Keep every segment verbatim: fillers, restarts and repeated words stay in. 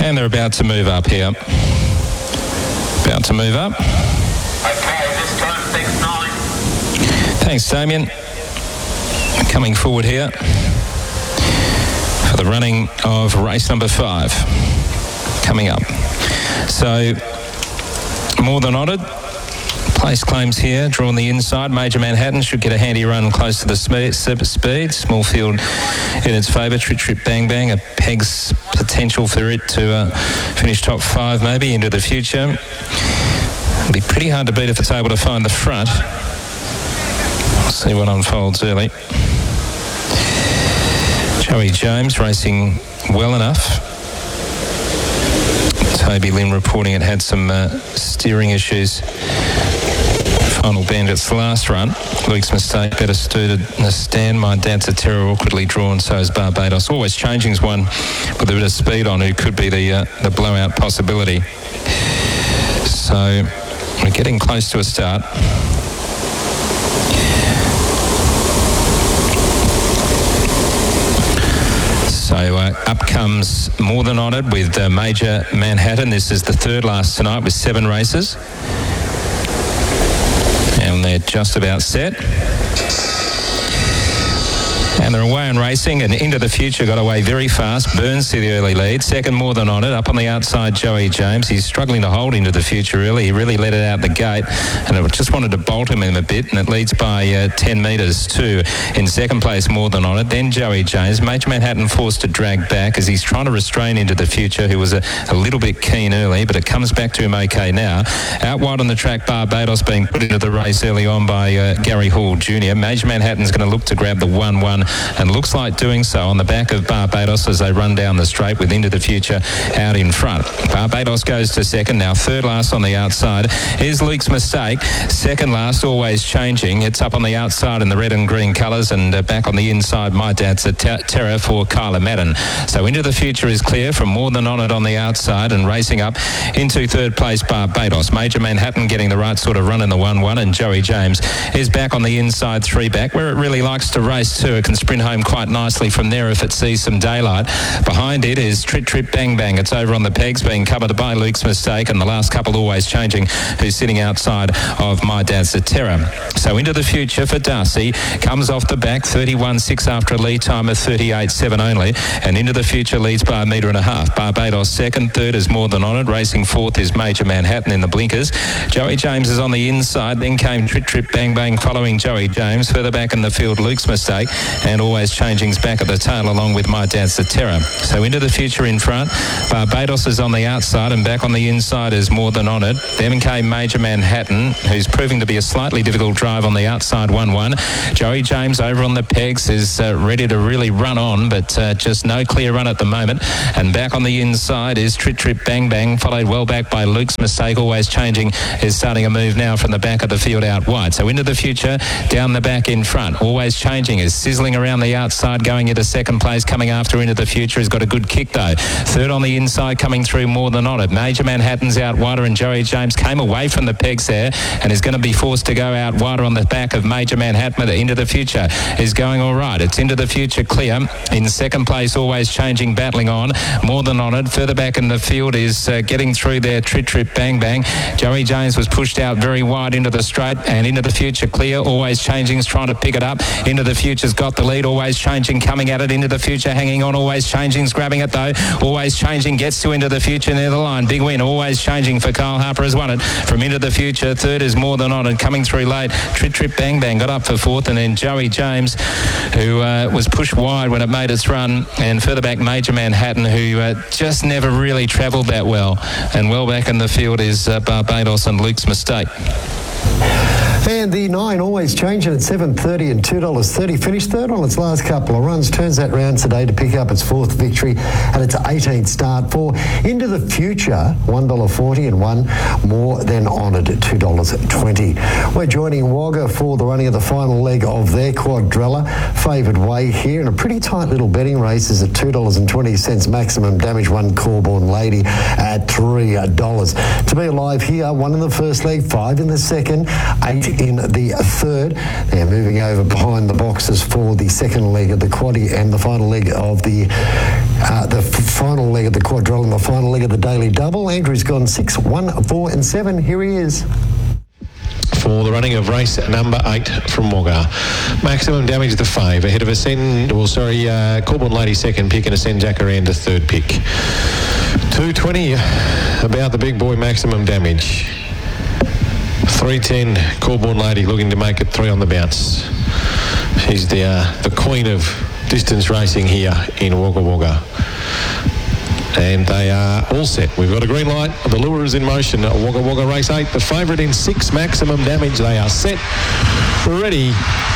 And they're about to move up here. About to move up. Okay, this time six nine. Thanks, Damien. Coming forward here for the running of race number five. Coming up. So, More Than Honoured. Place claims here, drawn the inside. Major Manhattan should get a handy run close to the speed. Small field in its favour. Trip Trip Bang Bang, a peg's potential for it to uh, finish top five maybe into the future. It'll be pretty hard to beat if it's able to find the front. We'll see what unfolds early. Joey James racing well enough. Toby Lynn reporting it had some uh, steering issues. Final Bandit's last run. Luke's Mistake better suited in a stand. My Dad's a Terror awkwardly drawn, so is Barbados. Always Changing's one with a bit of speed on, who could be the uh, the blowout possibility. So we're getting close to a start. So uh, up comes More Than Honoured with uh, Major Manhattan. This is the third last tonight with seven races. And they're just about set. And they're away and racing, and Into the Future got away very fast. Burns to the early lead. Second, More Than Honoured. Up on the outside, Joey James. He's struggling to hold Into the Future early. He really let it out the gate, and it just wanted to bolt him in a bit, and it leads by uh, ten metres too. In second place, More Than Honoured. Then Joey James. Major Manhattan forced to drag back as he's trying to restrain Into the Future, who was a, a little bit keen early, but it comes back to him okay now. Out wide on the track, Barbados being put into the race early on by uh, Gary Hall Junior Major Manhattan's going to look to grab the one one, and looks like doing so on the back of Barbados as they run down the straight with Into the Future out in front. Barbados goes to second. Now third last on the outside is Luke's Mistake. Second last, Always Changing. It's up on the outside in the red and green colours, and uh, back on the inside, My Dad's a ter- Terror for Kyla Madden. So Into the Future is clear from More Than Honoured on the outside, and racing up into third place, Barbados. Major Manhattan getting the right sort of run in the one one, and Joey James is back on the inside three back, where it really likes to race too. It can sprint home quite nicely from there if it sees some daylight. Behind it is Trip Trip Bang Bang. It's over on the pegs, being covered by Luke's Mistake, and the last couple Always Changing, who's sitting outside of My Dad's the Terror. So Into the Future for Darcy comes off the back, thirty-one six after a lead time of thirty-eight seven only, and Into the Future leads by a metre and a half. Barbados second, third is More Than Honoured, racing fourth is Major Manhattan in the blinkers. Joey James is on the inside, then came Trip Trip Bang Bang following Joey James. Further back in the field, Luke's Mistake, and Always Changing's back at the tail along with My Dad's the Terror. So Into the Future in front. Barbados is on the outside, and back on the inside is More Than Honoured. Then came Major Manhattan, who's proving to be a slightly difficult drive on the outside one one. Joey James over on the pegs is uh, ready to really run on, but uh, just no clear run at the moment. And back on the inside is Trip Trip Bang Bang, followed well back by Luke's Mistake. Always Changing is starting a move now from the back of the field out wide. So Into the Future down the back in front. Always Changing is sizzling around the outside, going into second place. Coming after Into the Future has got a good kick though. Third on the inside, coming through More Than Honoured. Major Manhattan's out wider, and Joey James came away from the pegs there and is going to be forced to go out wider on the back of Major Manhattan. Into the Future is going all right. It's Into the Future clear. In second place, Always Changing, battling on. More Than Honoured. Further back in the field is uh, getting through there, Trip Trip Bang Bang. Joey James was pushed out very wide into the straight, and Into the Future clear. Always Changing's trying to pick it up. Into the Future's got the lead. Always Changing coming at it. Into the Future hanging on. Always Changing's grabbing it though. Always Changing gets to Into the Future near the line. Big win. Always Changing for Kyle Harper has won it from Into the Future. Third is More Than Honoured coming through late. Trip Trip Bang Bang got up for fourth, and then Joey James, who uh, was pushed wide when it made its run, and further back Major Manhattan, who uh, just never really travelled that well. And well back in the field is uh, Barbados and Luke's Mistake. And the nine Always Changing at seven thirty and two dollars thirty. Finished third on its last couple of runs. Turns that round today to pick up its fourth victory at its eighteenth start. For Into the Future, one dollar forty, and one More Than Honoured at two dollars twenty. We're joining Wagga for the running of the final leg of their quadrella. Favoured way here, and a pretty tight little betting race is at two dollars twenty. Maximum damage, one Corborn Lady at three dollars. To be alive here, one in the first leg, five in the second, eight in the third. They're moving over behind the boxes for the second leg of the quaddie and the final leg of the uh, the f- final leg leg of the quadrille and the final leg of the daily double. Andrew's gone six, one, four and seven. Here he is. For the running of race number eight from Wagga. Maximum Damage the fave. Ahead of Ascend, well, sorry, uh, Corborn Lady second pick and Ascend Jacaranda third pick. two twenty about the big boy Maximum Damage. three ten Corborn Lady looking to make it three on the bounce. She's the, uh, the queen of distance racing here in Wagga Wagga. And they are all set. We've got a green light. The lure is in motion. Wagga Wagga race eight. The favourite in six, Maximum Damage. They are set, ready,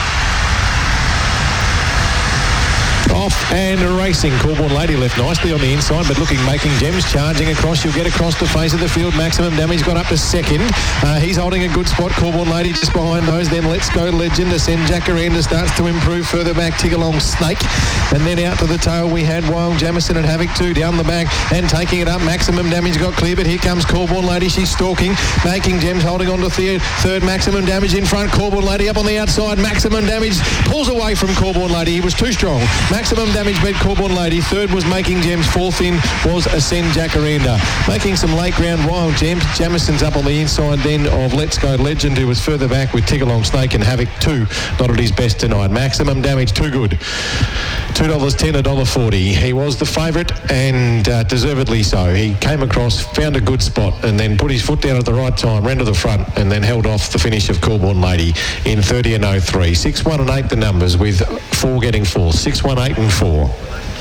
off and racing. Corborn Lady left nicely on the inside, but looking, making gems, charging across. She'll get across the face of the field. Maximum Damage got up to second. Uh, he's holding a good spot. Corborn Lady just behind those. Then Let's Go Legend. Ascend Jacaranda starts to improve further back. Tick Along Snake. And then out to the tail we had Wild Jamison and Havoc two down the back and taking it up. Maximum Damage got clear, but here comes Corborn Lady. She's stalking, making gems, holding on to third. Third, Maximum Damage in front. Corborn Lady up on the outside. Maximum Damage pulls away from Corborn Lady. He was too strong. Maximum Damage beat Corborn Lady. Third was Making Gems. Fourth in was Ascend Jacaranda. Making some late ground Wild Gems. Jamison's up on the inside then of Let's Go Legend, who was further back with Tick Along Snake and Havoc two. Not at his best tonight. Maximum Damage too good. two dollars ten, one dollar forty. He was the favourite and uh, deservedly so. He came across, found a good spot and then put his foot down at the right time, ran to the front and then held off the finish of Corborn Lady in thirty and oh three. six, one and eight the numbers, with four getting fourth. six, one, eight and four.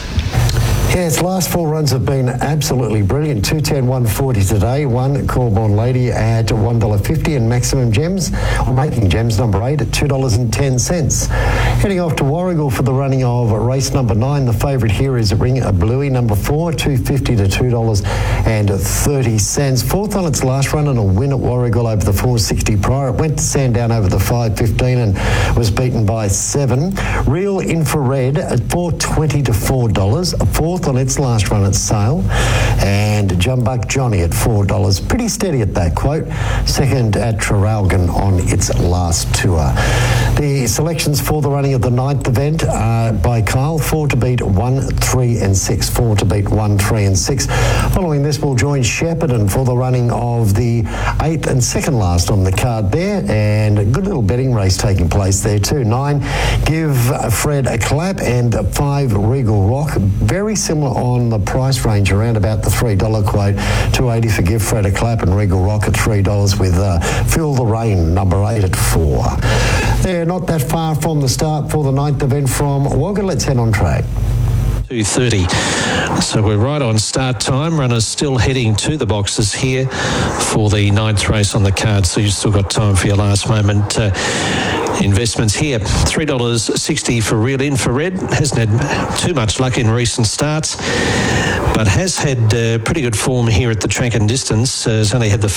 Yeah, its last four runs have been absolutely brilliant. two ten, one forty today. One Corborn Lady at one dollar fifty and Maximum Gems, or Making Gems, number eight at two dollars ten. Heading off to Warragul for the running of race number nine. The favourite here is Ring a Bluey, number four, two fifty to two dollars thirty. Fourth on its last run and a win at Warragul over the four sixty prior. It went to Sandown over the five fifteen and was beaten by seven. Real Infrared at four twenty to four dollars. A fourth on its last run at sale, and Jumbuck Johnny at four dollars. Pretty steady at that quote. Second at Traralgon on its last tour. The selections for the running of the ninth event are by Kyle. Four to beat one, three and six. Four to beat one, three and six. Following this, we'll join Shepparton for the running of the eighth and second last on the card there, and a good little betting race taking place there too. Nine, Give Fred a Clap, and five, Regal Rock. Very similar on the price range, around about the three dollar quote. two eighty for Give Fred a Clap and Regal Rock at three dollars, with uh, Feel the Rain, number eight at four. They're not that far from the start for the ninth event from Wagga. Let's head on track. two thirty. So we're right on start time. Runners still heading to the boxes here for the ninth race on the card, so you've still got time for your last moment uh, investments here. three dollars sixty for Real Infrared. Hasn't had too much luck in recent starts, but has had uh, pretty good form here at the track and distance. Uh, has only had the